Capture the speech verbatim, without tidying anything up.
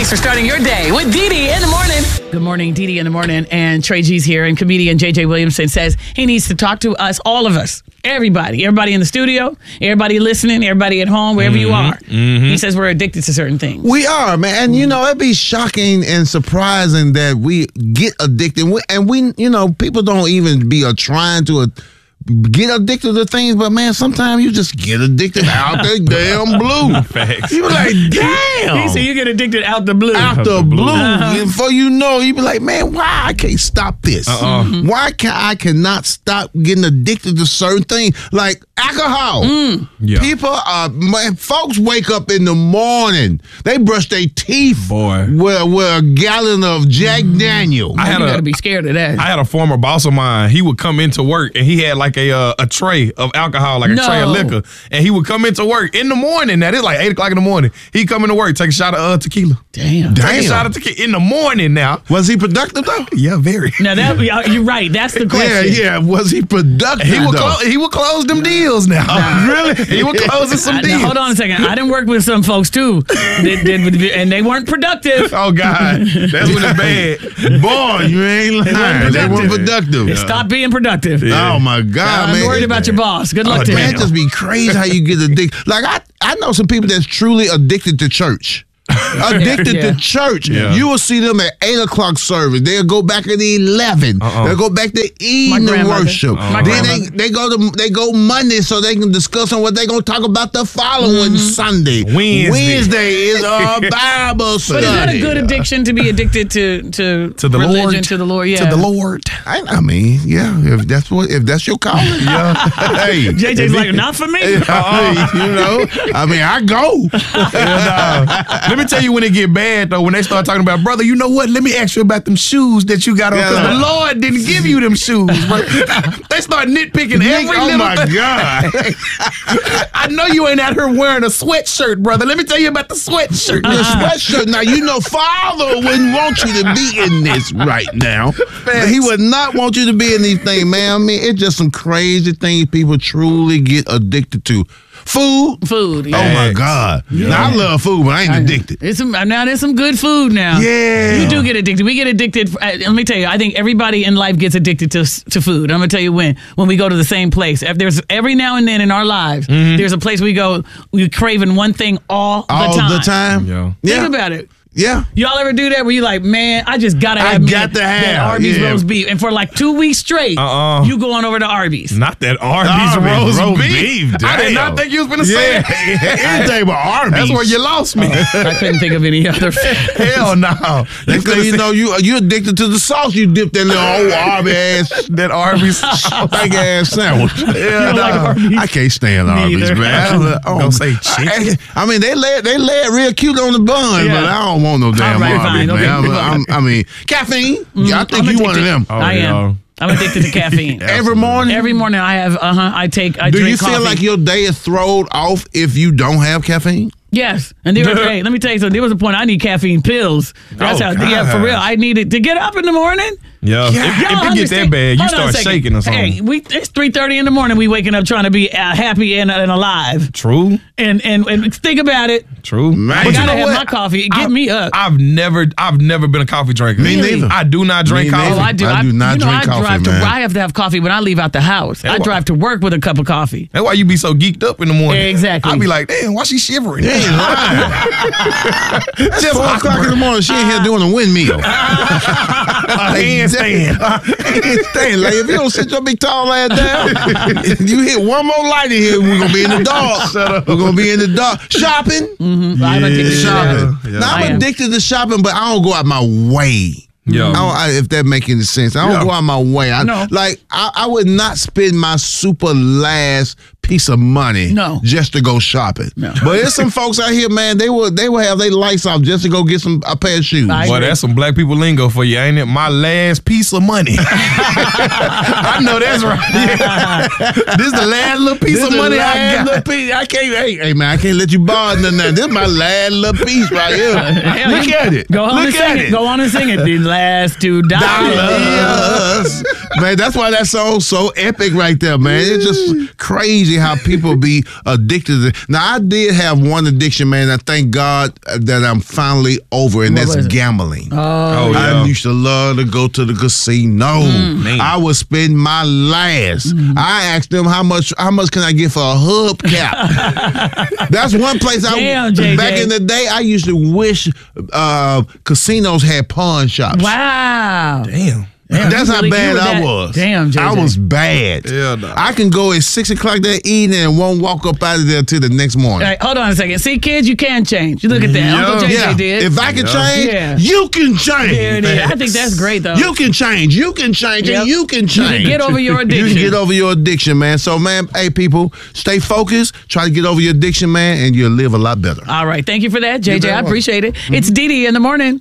Thanks for starting your day with Dee Dee in the morning. Good morning, Dee Dee in the morning. And Trey G's here, and comedian J J Williamson says he needs to talk to us, all of us, everybody, everybody in the studio, everybody listening, everybody at home, wherever mm-hmm, you are. Mm-hmm. He says we're addicted to certain things. We are, man. And, you know, it'd be shocking and surprising that we get addicted. And we, you know, people don't even be uh, trying to... Uh, get addicted to things, but man, sometimes you just get addicted out the damn blue. Facts. You be like, damn. He said you get addicted out the blue. Out the blue. Uh-huh. And before you know, you be like, man, why I can't stop this? Uh-uh. Mm-hmm. Why can I cannot stop getting addicted to certain things like alcohol? Mm. Yeah. People are, man, folks wake up in the morning, they brush their teeth, boy, with, with a gallon of Jack mm. Daniel. I had you a, gotta be scared of that. I had a former boss of mine. He would come into work and he had like a uh, a tray of alcohol, like a no. tray of liquor, and he would come into work in the morning. Now it's like eight o'clock in the morning. He'd come into work, take a shot of uh, tequila. Damn, take Damn. a shot of tequila in the morning. Now, was he productive though? Yeah, very. Now that you're right. That's the question. Yeah, yeah. Was he productive? He would clo- he would close them deals now. Nah. Really? He would close some I, deals. Now, hold on a second. I didn't work with some folks too, that, that, and they weren't productive. Oh God, that's when it's bad. Boy, you ain't lying. They weren't productive. Yeah. Stop being productive. Yeah. Oh my God, I'm man. I'm worried about your boss. Good luck oh, to man, him. It just be crazy how you get addicted. Like I, I know some people that's truly addicted to church. Addicted yeah. to church. Yeah. You will see them at eight o'clock service. They'll go back at eleven. Uh-uh. They'll go back to evening worship. Uh-huh. Then they, they go to they go Monday so they can discuss on what they're gonna talk about the following mm-hmm. Sunday. Wednesday. Wednesday is a Bible study. But is that a good addiction to be addicted to to, to the religion, Lord? To the Lord, yeah. To the Lord. I, I mean, yeah. If that's what if that's your calling, yeah. Hey, J J's like, not for me. I mean, you know, I mean, I go. Yeah, no. Let me tell you when it get bad though, when they start talking about, brother, you know what? Let me ask you about them shoes that you got on, because yeah. the Lord didn't give you them shoes. They start nitpicking every oh little my thing. God. I know you ain't out here wearing a sweatshirt, brother. Let me tell you about the sweatshirt. The sweatshirt. Now, you know, Father wouldn't want you to be in this right now. But he would not want you to be in these things, man. I mean, it's just some crazy things people truly get addicted to. Food. Food. Yeah. Oh, my God. Yeah. Now, I love food, but I ain't I, addicted. It's some, now, there's some good food now. Yeah. You do get addicted. We get addicted. Uh, let me tell you, I think everybody in life gets addicted to to food. I'm going to tell you when. When we go to the same place. If there's every now and then in our lives, mm-hmm. there's a place we go, we're craving one thing all, all the time. All the time? Yeah. yeah. Think about it. Yeah. Y'all ever do that where you're like, man, I just gotta have I me got to that have Arby's yeah. roast beef. And for like two weeks straight, uh-uh. you go on over to Arby's. Not that Arby's, Arby's roast, roast beef. beef. I did not think you was gonna say yeah. that. Anything but Arby's. That's where you lost me. Uh, I couldn't think of any other. Hell no. Next thing you know, you you addicted to the sauce. You dipped in the old Arby's ass, that Arby's big ass sandwich. Yeah, no. like Arby's? I can't stand Arby's, man. Oh, don't say chicken. I, I mean, they lay they lay it real cute on the bun, yeah. but I don't want no damn right, Arby's, fine. man. Okay. I'm, I'm, I mean, caffeine. Mm, I think I'm you one of them. Oh, I yeah. am. I'm addicted to caffeine. Every morning? Every morning I have, uh-huh, I take, I Do drink you feel coffee. like your day is thrown off if you don't have caffeine? Yes. And there was, hey, let me tell you something. There was a point I need caffeine pills. That's oh, how, God. yeah, for real. I needed to get up in the morning. Yeah. yeah. If, if it gets that bad, you start shaking or something. Hey, we, it's three thirty in the morning. We waking up trying to be uh, happy and, and alive. True. And, and and think about it. True. Man. I But gotta you know have what? my coffee. Get I, me up. I've never, I've never been a coffee drinker. Me neither. I do not drink Me coffee. neither. Oh, I do. I do not you know, drink I coffee, drive man. To, I have to have coffee when I leave out the house. That's I why- drive to work with a cup of coffee. That's why you be so geeked up in the morning. Exactly. I be like, damn, why she shivering? You ain't lying. Just four o'clock in the morning, she in here doing a windmill. A handstand. Handstand. Like, if you don't sit your big tall ass down, you hit one more light in here, we're going to be in the dark. Shut up. We're going to be in the dark. Shopping. Mm-hmm. I'm addicted to Shopping. that. Yeah. Now, I I'm am. addicted to shopping, but I don't go out my way. Yeah. I don't, I, if that make any sense. I don't Yeah. go out my way. I, No. Like, I, I would not spend my super last piece of money No. just to go shopping. No. But there's some folks out here, man, they will they will have their lights off just to go get some a pair of shoes. I Boy, agree. that's some black people lingo for you, ain't it? My last piece of money. I know that's right. Yeah. This is the last little piece This of the money last I got. little piece. I can't, hey, hey, man, I can't let you borrow nothing. Now. This is my last little piece right here. Hell, Look you- at it. Go on Look and at sing it. it. Go on and sing it. The last two dollars. Dollars. Man, that's why that song's so epic right there, man. It's just crazy. crazy how people be addicted to. Now, I did have one addiction, man. I thank God that I'm finally over, and What that's was it? gambling. Oh, Oh, yeah. yeah. I used to love to go to the casino. Man. I would spend my last. I asked them how much how much can I get for a hubcap. That's one place I Damn, J J. back in the day I used to wish uh, casinos had pawn shops. Wow. Damn. Damn, That's you how really- you bad were I that- was. Damn, J J. I was bad. Yeah, no. I can go at six o'clock that evening and won't walk up out of there till the next morning. All right, hold on a second. See, kids, you can change. You look at that. Yeah. Uncle J J Yeah, did. if I can Yeah. change, Yeah. you can change. There it is. I think that's great, though. You can change. You can change, Yep. and you can You change. can get over your You addiction. can get over your addiction, man. So, man, hey, people, stay focused. Try to get over your addiction, man, and you'll live a lot better. All right. Thank you for that, J J. I very welcome. appreciate it. It's Dee Dee in the morning.